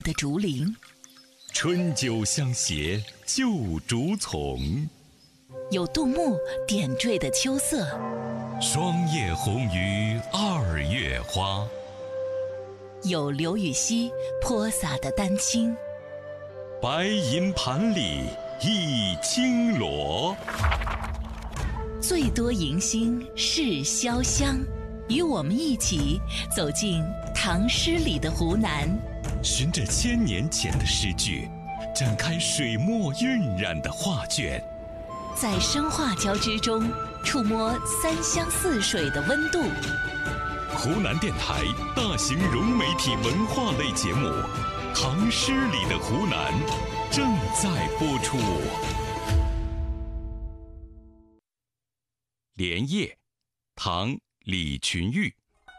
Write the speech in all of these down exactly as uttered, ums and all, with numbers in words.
的竹林， 春酒相携旧竹丛， 有杜牧点缀的秋色， 霜叶红于二月花， 有刘禹锡泼洒的丹青， 白银盘里一青螺。 最多迎新是潇湘，与我们一起走进唐诗里的湖南， 循着千年前的诗句，展开水墨晕染的画卷， 在声画交织中触摸三湘四水的温度。 湖南电台大型融媒体文化类节目《唐诗里的湖南》正在播出。莲叶，唐·李群玉。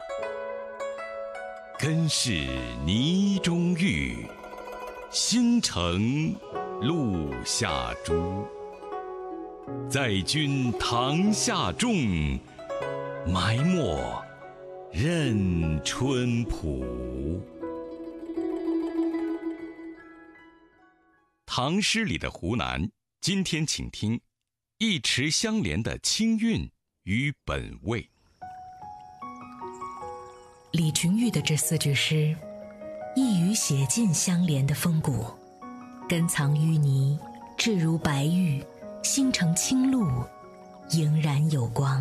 根是泥中玉，新承陆下珠。在君堂下种，埋没任春浦。唐诗里的湖南，今天请听一池相连的清韵与本味。 李群玉的这四句诗，一语写尽相连的风骨，根藏淤泥，质如白玉，心呈清露，莹然有光。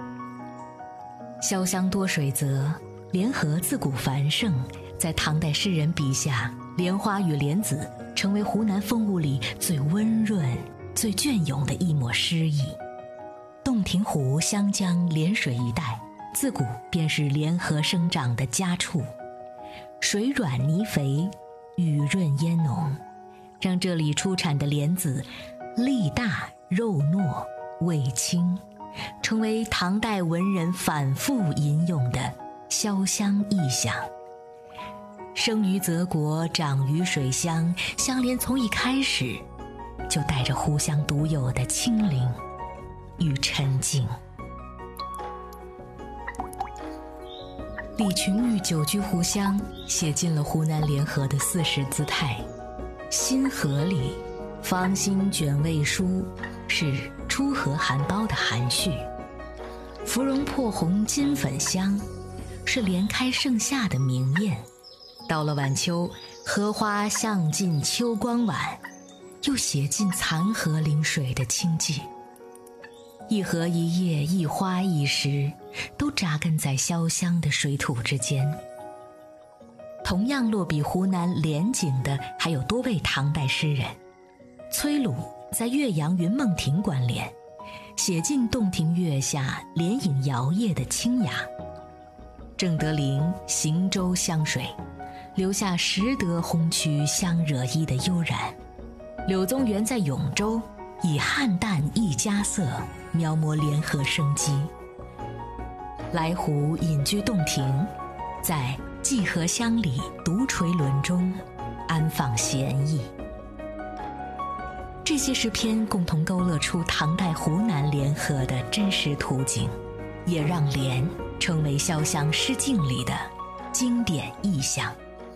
潇湘多水泽，莲荷自古繁盛，在唐代诗人笔下，莲花与莲子成为湖南风物里最温润、最隽永的一抹诗意。洞庭湖湘江涟水一带，自古便是莲荷生长的佳处，水软泥肥，雨润烟浓，让这里出产的莲子粒大肉糯味清，成为唐代文人反复吟咏的潇湘意象。生于泽国，长于水乡，相连从一开始就带着湖湘独有的清灵与沉静。李群玉久居湖湘，写尽了湖南莲荷的四时姿态。新荷里，芳心卷未舒，是初荷含苞的含蓄；芙蓉破红金粉香，是莲开盛夏的明艳。到了晚秋，荷花向尽秋光晚，又写尽残荷临水的清寂。一荷一叶，一花一时，都扎根在潇湘的水土之间。同样落笔湖南莲景的还有多位唐代诗人。崔鲁在岳阳云梦亭观莲，写尽洞庭月下莲影摇曳的清雅。郑德龄行舟湘水，留下识得红曲香惹衣的悠然。柳宗元在永州以汉淡一家色描摹莲荷生机。来湖隐居洞庭，在荠荷香里独垂纶中安放闲逸。这些诗篇共同勾勒出唐代湖南莲荷的真实图景，也让莲成为潇湘诗境里的经典意象。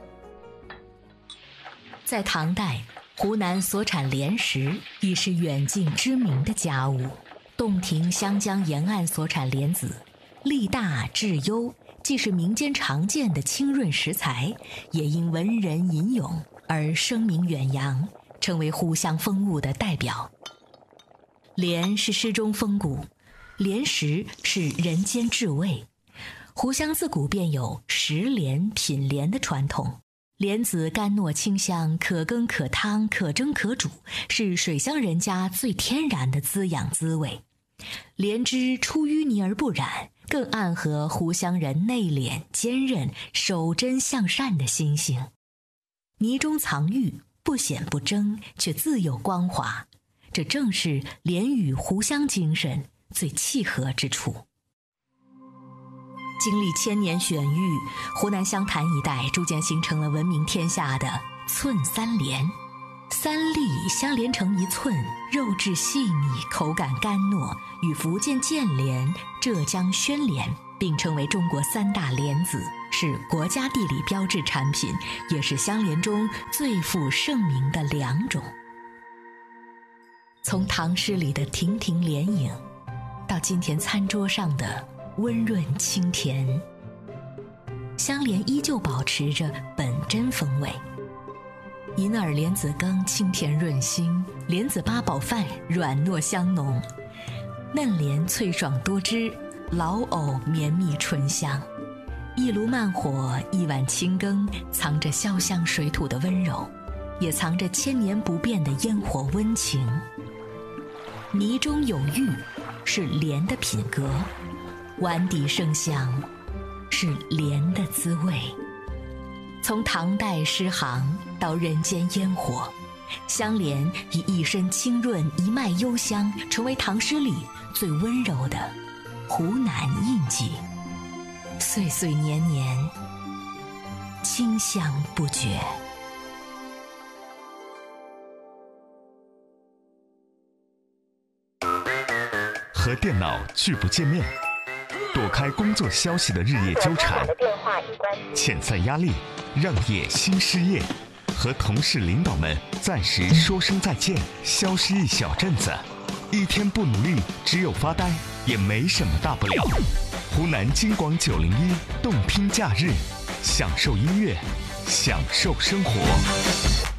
在唐代，湖南所产莲石已是远近知名的佳物。洞庭湘江沿岸所产莲子，粒大质优，既是民间常见的清润食材，也因文人吟咏而声名远扬，成为湖湘风物的代表。莲是诗中风骨，莲食是人间至味。湖湘自古便有食莲品莲的传统。莲子甘糯清香，可羹可汤，可蒸可煮，是水乡人家最天然的滋养滋味。莲汁出淤泥而不染，更暗合湖湘人内敛坚韧、守贞向善的心性。泥中藏玉，不显不争，却自有光华，这正是莲与湖湘精神最契合之处。经历千年选育，湖南湘潭一带逐渐形成了闻名天下的寸三莲。三粒相连成一寸，肉质细腻，口感甘糯，与福建建莲、浙江宣莲并称为中国三大莲子，是国家地理标志产品，也是香莲中最负盛名的两种。从唐诗里的亭亭莲影，到今天餐桌上的温润清甜，香莲依旧保持着本真风味。银耳莲子羹清甜润心，莲子八宝饭软糯香浓，嫩莲脆爽多汁，老藕绵密醇香。一炉慢火，一碗清羹，藏着潇湘水土的温柔，也藏着千年不变的烟火温情。泥中有玉，是莲的品格；碗底盛香，是莲的滋味。从唐代诗行到人间烟火，香莲以一身清润、一脉幽香，成为唐诗里最温柔的湖南印记。岁岁年年，清香不绝。 和电脑拒不见面，躲开工作消息的日夜纠缠，遣散压力，让业新失业，和同事领导们暂时说声再见，消失一小阵子，一天不努力，只有发呆，也没什么大不了。湖南金广九零一动听假日，享受音乐，享受生活。